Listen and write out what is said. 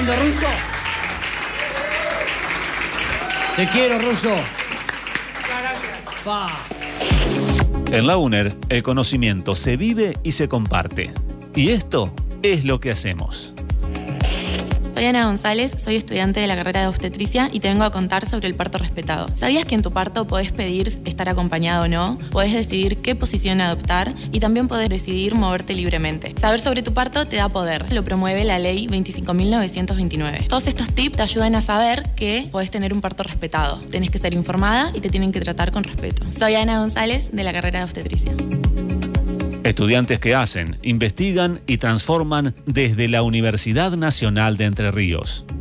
lindo, Russo. Te quiero, Russo. Pa. En la UNER, el conocimiento se vive y se comparte. Y esto es lo que hacemos. Soy Ana González, soy estudiante de la carrera de obstetricia y te vengo a contar sobre el parto respetado. ¿Sabías que en tu parto podés pedir estar acompañado o no? Podés decidir qué posición adoptar y también podés decidir moverte libremente. Saber sobre tu parto te da poder. Lo promueve la ley 25.929. Todos estos tips te ayudan a saber que podés tener un parto respetado. Tenés que ser informada y te tienen que tratar con respeto. Soy Ana González de la carrera de obstetricia. Estudiantes que hacen, investigan y transforman desde la Universidad Nacional de Entre Ríos.